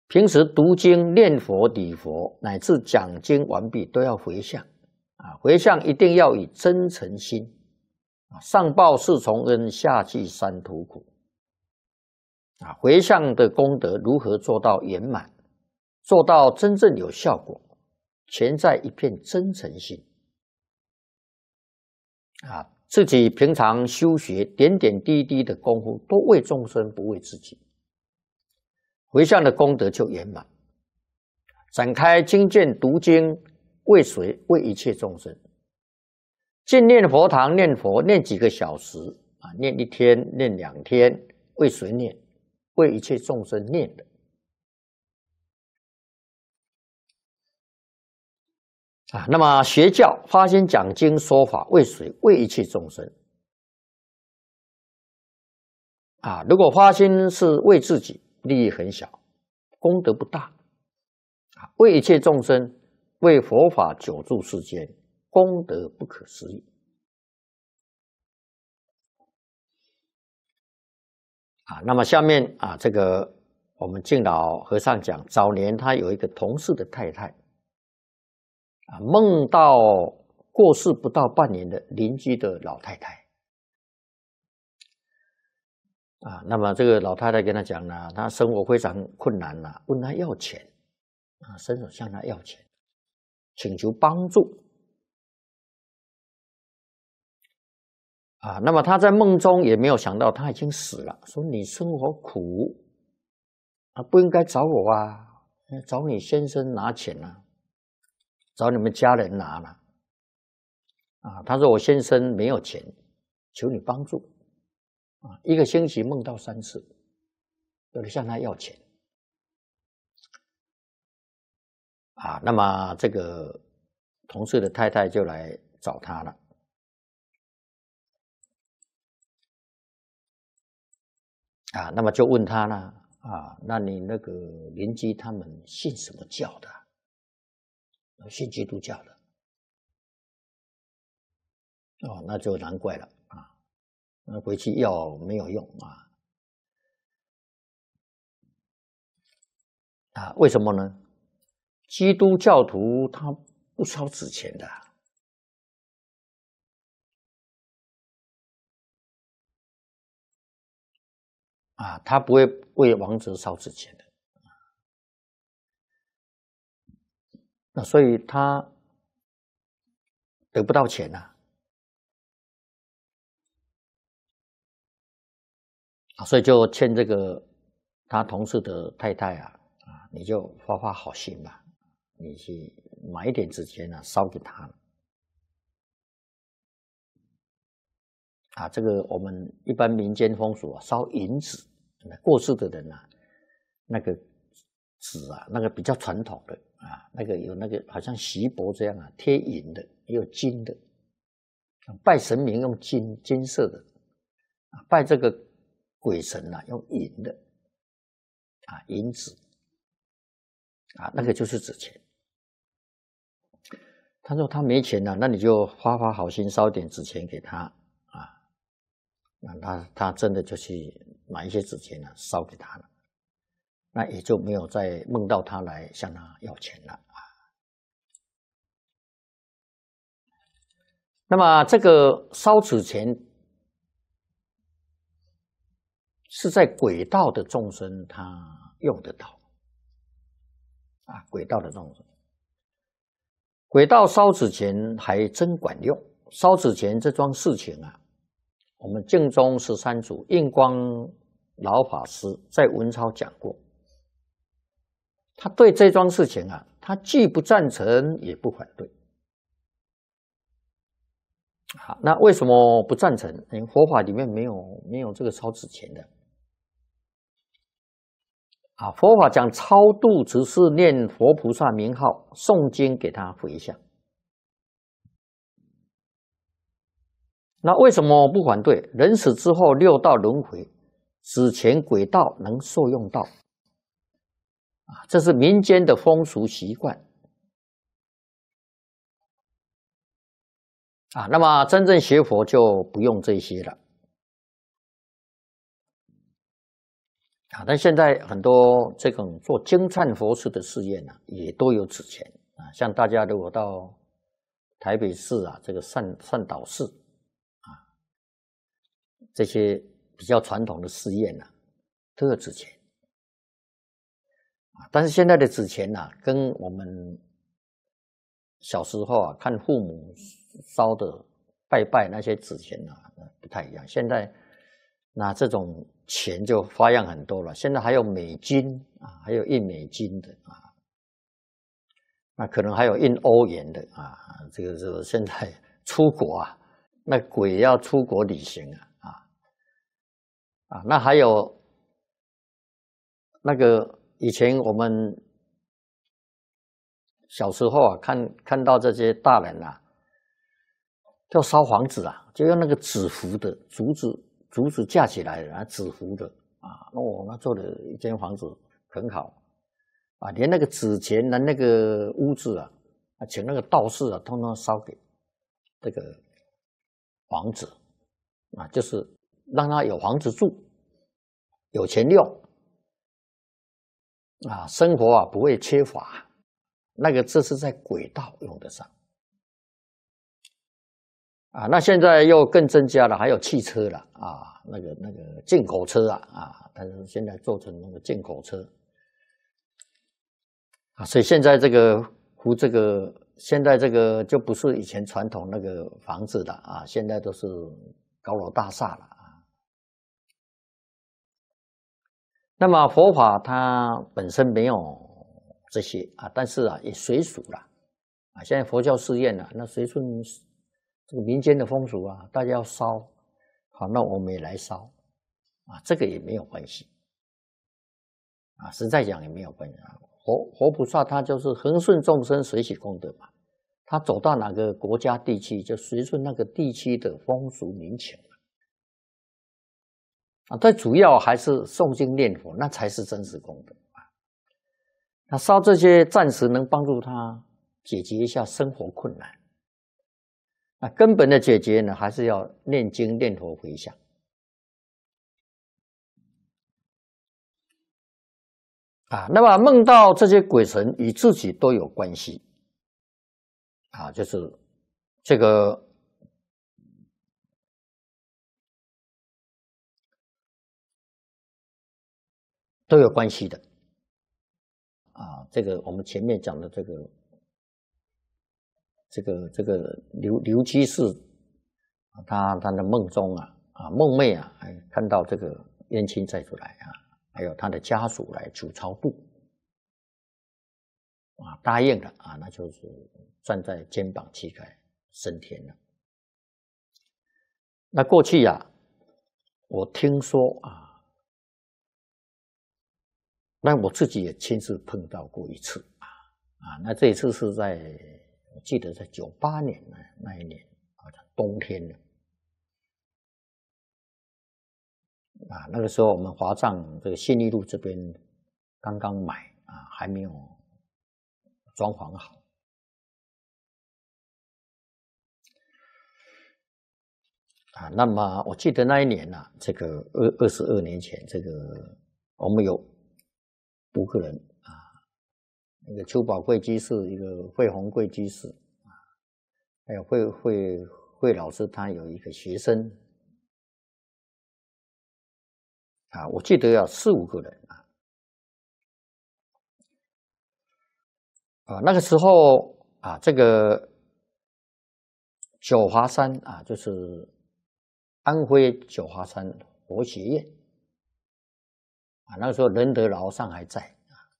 平时读经、念佛、礼佛，乃至讲经完毕，都要回向啊！回向一定要以真诚心啊！上报四重恩，下济三途苦啊！回向的功德如何做到圆满，做到真正有效果，全在一片真诚心啊！自己平常修学点点滴滴的功夫，都为众生，不为自己，回向的功德就圆满。展开经卷读经，为谁？为一切众生。进念佛堂念佛，念几个小时啊？念1天，念2天，为谁念？为一切众生念的啊。那么学教发心讲经说法，为谁？为一切众生啊。如果发心是为自己，利益很小，功德不大。为一切众生，为佛法久住世间，功德不可思议啊！那么下面啊，这个我们敬老和尚讲，早年他有一个同事的太太啊，梦到过世不到半年的邻居的老太太啊，那么这个老太太跟他讲呢，她生活非常困难了，问他要钱。啊，伸手向他要钱，请求帮助啊。那么他在梦中也没有想到他已经死了，说你生活苦啊，不应该找我啊，找你先生拿钱啊，找你们家人拿了啊。他说我先生没有钱，求你帮助啊。1个星期梦到3次，有人向他要钱。啊，那么这个同事的太太就来找他了。啊，那么就问他呢，啊，那你那个邻居他们信什么教的？信基督教的。哦，那就难怪了啊，那回去要没有用啊。啊，为什么呢？基督教徒他不烧纸钱的啊，他不会为亡者烧纸钱的。那所以他得不到钱啊。所以就欠这个他同事的太太啊，你就发发好心吧，你去买一点纸钱啊，烧给他啊。这个我们一般民间风俗啊，烧银纸，过世的人啊，那个纸啊，那个比较传统的啊，那个有那个好像锡箔这样啊，贴银的，也有金的，拜神明用金色的，拜这个鬼神啊，用银的啊，银纸啊，那个就是纸钱。他说他没钱了，那你就发发好心，烧点纸钱给他啊。那他真的就去买一些纸钱啊，烧给他了。那也就没有再梦到他来向他要钱了啊。那么这个烧纸钱是在鬼道的众生他用得到啊，鬼道的众生。鬼道烧纸钱还真管用。烧纸钱这桩事情啊，我们净宗13祖印光老法师在文钞讲过。他对这桩事情啊，他既不赞成也不反对。好，那为什么不赞成？因为佛法里面没有这个烧纸钱的。啊，佛法讲超度只是念佛菩萨名号，诵经给他回向。那为什么不反对？人死之后6道轮回，纸钱鬼道能受用到啊，这是民间的风俗习惯啊。那么真正学佛就不用这些了啊，但现在很多这种做精忏佛事的寺院啊，也都有纸钱啊。像大家如果到台北市啊，这个善导寺啊，这些比较传统的寺院啊，都有纸钱啊。但是现在的纸钱啊，跟我们小时候啊看父母烧的拜那些纸钱啊不太一样。现在那这种钱就花样很多了，现在还有美金啊，还有印美金的啊，那可能还有印欧元的啊。这个是现在出国啊，那鬼要出国旅行啊，那还有那个以前我们小时候啊，看到这些大人啊，要烧房子啊，就用那个纸糊的竹子架起来的，纸糊的啊，那做的一间房子很好啊，连那个纸钱的那个屋子啊，请那个道士啊，通通烧给这个房子啊，就是让他有房子住，有钱用啊，生活啊不会缺乏。那个这是在轨道用得上啊，那现在又更增加了，还有汽车了啊，那个进口车啊，但是现在做成那个进口车啊，所以现在现在这个就不是以前传统那个房子了啊，现在都是高楼大厦了啊。那么佛法它本身没有这些啊，但是啊也随俗了啊。现在佛教寺院啊，那随顺这个民间的风俗啊，大家要烧，好，那我们也来烧啊，这个也没有关系啊，实在讲也没有关系啊。活菩萨他就是恒顺众生，随喜功德嘛，他走到哪个国家地区，就随顺那个地区的风俗民情啊。最主要还是诵经念佛，那才是真实功德啊。那烧这些暂时能帮助他解决一下生活困难，那根本的解决呢，还是要念经念佛回向啊。那么梦到这些鬼神与自己都有关系啊，就是这个都有关系的啊。这个我们前面讲的这个刘居士他的梦中梦寐看到这个冤亲债主来啊，还有他的家属来求超度啊，答应了啊，那就是站在肩膀膝盖升天了。那过去我听说那我自己也亲自碰到过一次那这一次是我记得在98年那一年好像冬天了那个时候我们华藏这个信义路这边刚刚买还没有装潢好那么我记得那一年这个22年前，这个我们有5个人那个邱宝贵居士，一个惠宏贵居士还有惠老师，他有一个学生我记得要4、5个人那个时候这个九华山就是安徽九华山佛学院那个时候仁德劳上还在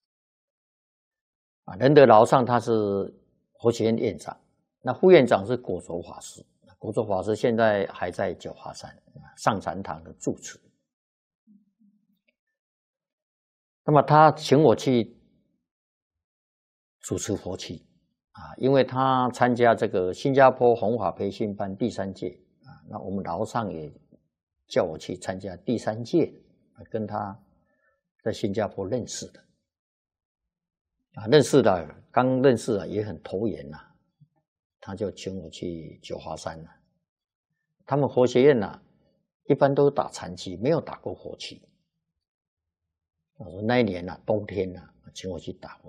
仁德劳上他是佛学院院长，那副院长是果卓法师，果卓法师现在还在九华山上禅堂的住持。那么他请我去主持佛七因为他参加这个新加坡弘法培训班第3届那我们劳上也叫我去参加第3届跟他在新加坡认识的刚认识也很投缘他就请我去九华山他们佛学院一般都打禅期，没有打过佛七我说那一年冬天请我去打。